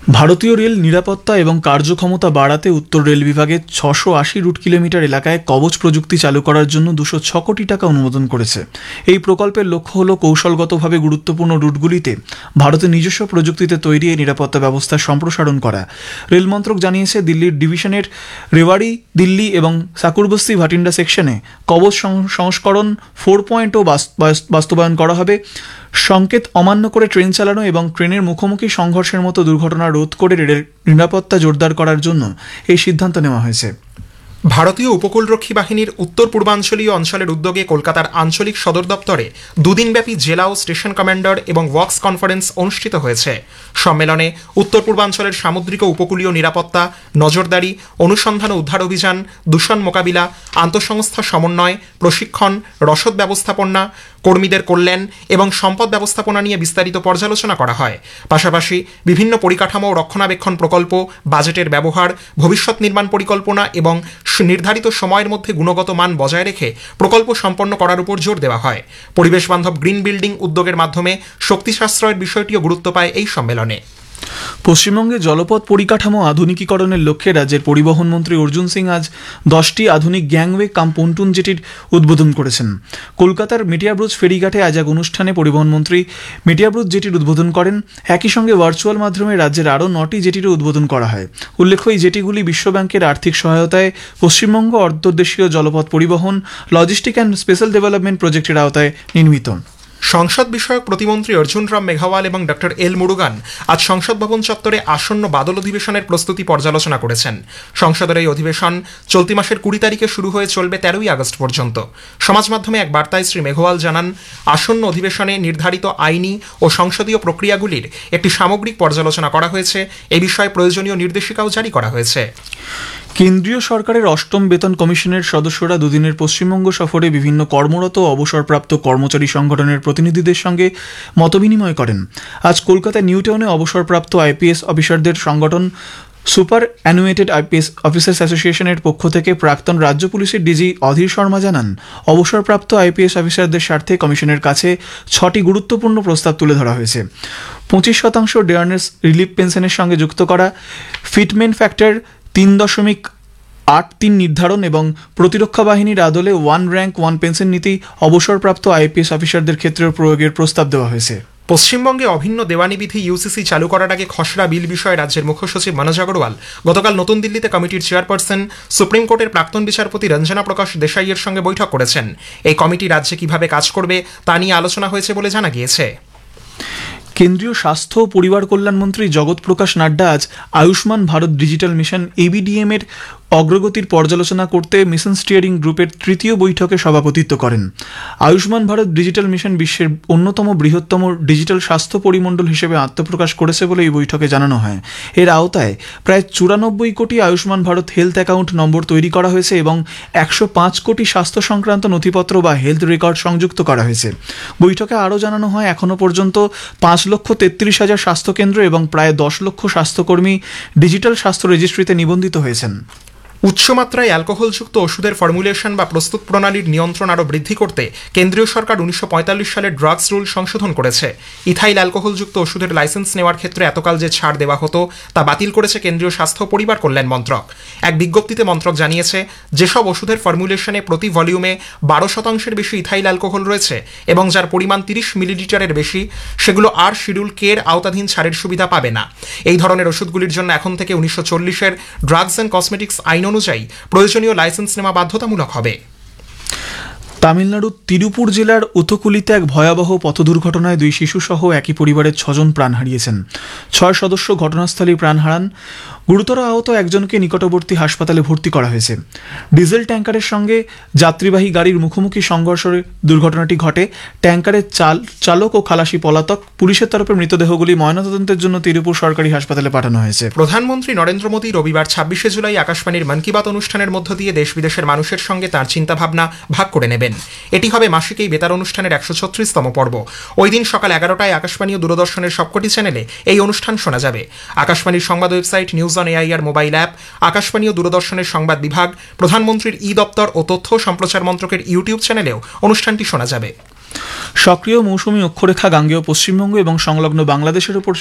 ভারতীয় রেল নিরাপত্তা এবং কার্যক্ষমতা বাড়াতে উত্তর রেল বিভাগের ৬৮০ রুট কিলোমিটার এলাকায় কবচ প্রযুক্তি চালু করার জন্য ২০৬ কোটি টাকা অনুমোদন করেছে। এই প্রকল্পের লক্ষ্য হল কৌশলগতভাবে গুরুত্বপূর্ণ রুটগুলিতে ভারতের নিজস্ব প্রযুক্তিতে তৈরি এই নিরাপত্তা ব্যবস্থা সম্প্রসারণ করা। রেল মন্ত্রক জানিয়েছে, দিল্লির ডিভিশনের রেওয়াড়ি দিল্লি এবং সাকুরবস্তি ভাটিন্ডা সেকশনে কবচ সংস্করণ 4.0 বাস্তবায়ন করা হবে। সংকেত অমান্য করে ট্রেন চালানো এবং ট্রেনের মুখোমুখি সংঘর্ষের মতো দুর্ঘটনা রোধ করে রেলের নিরাপত্তা জোরদার করার জন্য এই সিদ্ধান্ত নেওয়া হয়েছে। ভারতীয় উপকূলরক্ষী বাহিনীর উত্তর পূর্বাঞ্চলীয় অঞ্চলের উদ্যোগে কলকাতার আঞ্চলিক সদর দপ্তরে দুদিনব্যাপী জেলা ও স্টেশন কমান্ডার এবং ওয়ার্কস কনফারেন্স অনুষ্ঠিত হয়েছে। সম্মেলনে উত্তর পূর্বাঞ্চলের সামুদ্রিক ও উপকূলীয় নিরাপত্তা, নজরদারি, অনুসন্ধান ও উদ্ধার অভিযান, দূষণ মোকাবিলা, আন্তঃসংস্থা সমন্বয়, প্রশিক্ষণ, রসদ ব্যবস্থাপনা, কর্মীদের কল্যাণ এবং সম্পদ ব্যবস্থাপনা নিয়ে বিস্তারিত পর্যালোচনা করা হয়। পাশাপাশি বিভিন্ন পরিকাঠামো ও রক্ষণাবেক্ষণ প্রকল্প, বাজেটের ব্যবহার, ভবিষ্যৎ নির্মাণ পরিকল্পনা এবং নির্ধারিত সময়ের মধ্যে গুণগত মান বজায় রেখে প্রকল্প সম্পন্ন করার উপর জোর দেওয়া হয়। পরিবেশ বান্ধব গ্রিন বিল্ডিং উদ্যোগের মাধ্যমে শক্তি সাশ্রয়ের বিষয়টিও গুরুত্ব পায় এই সম্মেলনে। পশ্চিমবঙ্গে জলপথ পরিকাঠামো আধুনিকীকরণের লক্ষ্যে রাজ্যের পরিবহন মন্ত্রী অর্জুন সিং আজ 10টি আধুনিক গ্যাংওয়ে কাম পন্টুন জেটির উদ্বোধন করেছেন। কলকাতার মেটিয়াব্রুজ ফেরিঘাটে আজ এক অনুষ্ঠানে পরিবহন মন্ত্রী মেটিয়াব্রুজ জেটির উদ্বোধন করেন। একই সঙ্গে ভার্চুয়াল মাধ্যমে রাজ্যের আরও 9টি জেটিরও উদ্বোধন করা হয়। উল্লেখ্য, এই জেটিগুলি বিশ্বব্যাংকের আর্থিক সহায়তায় পশ্চিমবঙ্গ অন্তর্দেশীয় জলপথ পরিবহন, লজিস্টিক অ্যান্ড স্পেশাল ডেভেলপমেন্ট প্রজেক্টের আওতায় নির্মিত। সংসদ বিষয়ক প্রতিমন্ত্রী অর্জুন রাম মেঘওয়াল এবং ডক্টর এল মুরুগান আজ সংসদ ভবন চত্বরে আসন্ন বাদল অধিবেশনের প্রস্তুতি পর্যালোচনা করেছেন। সংসদের এই অধিবেশন চলতি মাসের 20 তারিখে শুরু হয়ে চলবে 13ই আগস্ট পর্যন্ত। সমাজ মাধ্যমে এক বার্তায় শ্রী মেঘওয়াল জানান, আসন্ন অধিবেশনে নির্ধারিত আইনি ও সংসদীয় প্রক্রিয়াগুলির একটি সামগ্রিক পর্যালোচনা করা হয়েছে। এ বিষয়ে প্রয়োজনীয় নির্দেশিকাও জারি করা হয়েছে। কেন্দ্রীয় সরকারের 8ম বেতন কমিশনের সদস্যরা দুদিনের পশ্চিমবঙ্গ সফরে বিভিন্ন কর্মরত অবসরপ্রাপ্ত কর্মচারী সংগঠনের প্রতিনিধিদের সঙ্গে মতবিনিময় করেন। আজ কলকাতায় নিউ টাউনে অবসরপ্রাপ্ত আইপিএস অফিসারদের সংগঠন সুপার অ্যানুয়েটেড আইপিএস অফিসার্স অ্যাসোসিয়েশনের পক্ষ থেকে প্রাক্তন রাজ্য পুলিশের ডিজি অধীর শর্মা জানান, অবসরপ্রাপ্ত আইপিএস অফিসারদের স্বার্থে কমিশনের কাছে 6টি গুরুত্বপূর্ণ প্রস্তাব তুলে ধরা হয়েছে। 25% ডেয়ারনেস রিলিফ পেনশনের সঙ্গে যুক্ত করা, ফিটমেন্ট ফ্যাক্টর 3.83 নির্ধারণ এবং প্রতিরক্ষা বাহিনীর আদলে 1 র্যাঙ্ক 1 পেনশন নীতি অবসরপ্রাপ্ত আইপিএস অফিসারদের ক্ষেত্রেও প্রয়োগের প্রস্তাব দেওয়া হয়েছে। পশ্চিমবঙ্গে অভিন্ন দেওয়ানি বিধি ইউসিসি চালু করার আগে খসড়া বিল বিষয়ে রাজ্যের মুখ্য সচিব মনোজ আগরওয়াল গতকাল নতুন দিল্লিতে কমিটির চেয়ারপারসন সুপ্রিম কোর্টের প্রাক্তন বিচারপতি রঞ্জনা প্রকাশ দেশাইয়ের সঙ্গে বৈঠক করেছেন। এই কমিটি রাজ্যে কিভাবে কাজ করবে তা নিয়ে আলোচনা হয়েছে বলে জানা গিয়েছে। কেন্দ্রীয় স্বাস্থ্য ও পরিবার কল্যাণ মন্ত্রী জগৎ প্রকাশ নাড্ডা আজ Ayushman Bharat digital mission ABDM এর অগ্রগতির পর্যালোচনা করতে মিশন স্টিয়ারিং গ্রুপের 3য় বৈঠকে সভাপতিত্ব করেন। আয়ুষ্মান ভারত ডিজিটাল মিশন বিশ্বের অন্যতম বৃহত্তম ডিজিটাল স্বাস্থ্য পরিমণ্ডল হিসেবে আত্মপ্রকাশ করেছে বলে এই বৈঠকে জানানো হয়। এর আওতায় প্রায় 94 কোটি Ayushman Bharat health account number তৈরি করা হয়েছে এবং 105 কোটি স্বাস্থ্য সংক্রান্ত নথিপত্র বা হেলথ রেকর্ড সংযুক্ত করা হয়েছে। বৈঠকে আরও জানানো হয়, এখনও পর্যন্ত 5,33,000 স্বাস্থ্যকেন্দ্র এবং প্রায় 10 লক্ষ স্বাস্থ্যকর্মী ডিজিটাল স্বাস্থ্য রেজিস্ট্রিতে নিবন্ধিত হয়েছেন। উচ্চমাত্রায় অ্যালকোহলযুক্ত ওষুধের ফর্মুলেশন বা প্রস্তুত প্রণালীর নিয়ন্ত্রণ আরও বৃদ্ধি করতে কেন্দ্রীয় সরকার 1945 সালে ড্রাগস রুল সংশোধন করেছে। ইথাইল অ্যালকোহলযুক্ত ওষুধের লাইসেন্স নেওয়ার ক্ষেত্রে এতকাল যে ছাড় দেওয়া হতো তা বাতিল করেছে কেন্দ্রীয় স্বাস্থ্য ও পরিবার কল্যাণ মন্ত্রক। এক বিজ্ঞপ্তিতে মন্ত্রক জানিয়েছে, যেসব ওষুধের ফর্মুলেশনে প্রতি ভলিউমে 12% বেশি ইথাইল অ্যালকোহল রয়েছে এবং যার পরিমাণ 30 মিলিলিটারের বেশি, সেগুলো আর শিডিউল কে এর আওতাধীন ছাড়ের সুবিধা পাবে না। এই ধরনের ওষুধগুলির জন্য এখন থেকে 1940-এর ড্রাগস অ্যান্ড কসমেটিক্স আইন অনুযায়ী প্রয়োজনীয় লাইসেন্স নেওয়া বাধ্যতামূলক হবে। তামিলনাড়ুর তিরুপুর জেলার উথকুলিতে এক ভয়াবহ পথ দুর্ঘটনায় 2 শিশুসহ একই পরিবারের 6 জন প্রাণ হারিয়েছেন। 6 সদস্য ঘটনাস্থলেই প্রাণ হারান। গুরুতর আহত একজনকে নিকটবর্তী হাসপাতালে ভর্তি করা হয়েছে। ডিজেল ট্যাঙ্কারের সঙ্গে যাত্রীবাহী গাড়ির মুখোমুখি সংঘর্ষে দুর্ঘটনাটি ঘটে। ট্যাঙ্কারের চালক ও খালাসি পলাতক। পুলিশের তরফে মৃতদেহগুলি ময়নাতদন্তের জন্য তিরুপুর সরকারি হাসপাতালে পাঠানো হয়েছে। প্রধানমন্ত্রী নরেন্দ্র মোদী রবিবার 26শে জুলাই আকাশবাণীর মন কি বাত অনুষ্ঠানের মধ্য দিয়ে দেশ বিদেশের মানুষের সঙ্গে তাঁর চিন্তাভাবনা ভাগ করে নেবেন। এটি হবে মাসিক এই বেতার অনুষ্ঠানের 136তম পর্ব। ওই দিন সকাল 11টায় আকাশবাণী ও দূরদর্শনের সবকটি চ্যানেলে এই অনুষ্ঠান শোনা যাবে। আকাশবাণীর সংবাদ website news on AIR mobile app, Akashvani ও দূরদর্শনের সংবাদ বিভাগ, প্রধানমন্ত্রীর দপ্তর ও তথ্য সম্প্রচার মন্ত্রকের ইউটিউব চ্যানেলেও অনুষ্ঠানটি শোনা যাবে। সক্রিয় মৌসুমী অক্ষরেখা গাঙ্গেয় পশ্চিমবঙ্গ এবং সংলগ্ন বাংলাদেশের উপর